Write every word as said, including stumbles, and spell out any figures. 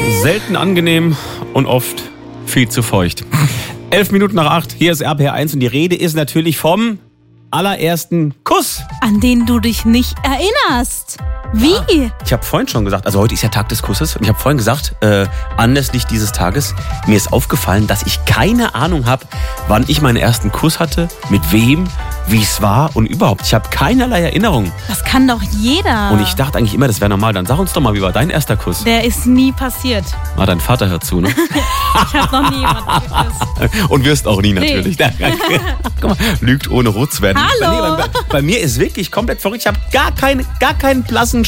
Selten angenehm und oft viel zu feucht. Elf Minuten nach acht, hier ist R P R eins und die Rede ist natürlich vom allerersten Kuss. An den du dich nicht erinnerst. Wie? Ja. Ich habe vorhin schon gesagt, also heute ist ja Tag des Kusses und ich habe vorhin gesagt, äh, anlässlich dieses Tages, mir ist aufgefallen, dass ich keine Ahnung habe, wann ich meinen ersten Kuss hatte, mit wem, wie es war und überhaupt. Ich habe keinerlei Erinnerung. Das kann doch jeder. Und ich dachte eigentlich immer, das wäre normal. Dann sag uns doch mal, wie war dein erster Kuss? Der ist nie passiert. Ah, dein Vater hört zu, ne? Ich habe noch nie jemanden geküsst. Und wirst auch nie natürlich. Nee. Guck mal, lügt ohne rot zu werden. Hallo. Bei, bei, bei mir ist wirklich komplett verrückt. Ich habe gar, keine, gar keinen blassen